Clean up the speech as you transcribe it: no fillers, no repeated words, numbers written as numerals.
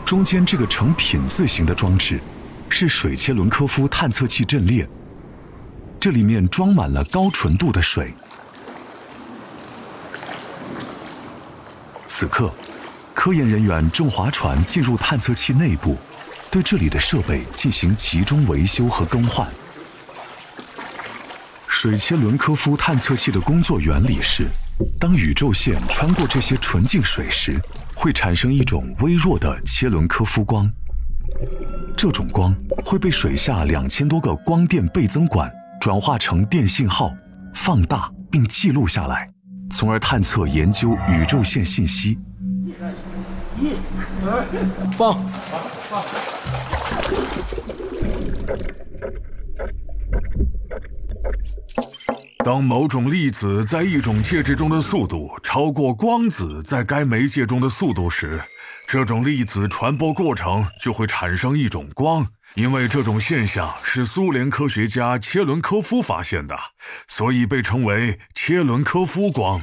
放。 当某种粒子在一种介质中的速度超过光子在该媒介中的速度时，这种粒子传播过程就会产生一种光。因为这种现象是苏联科学家切伦科夫发现的，所以被称为切伦科夫光。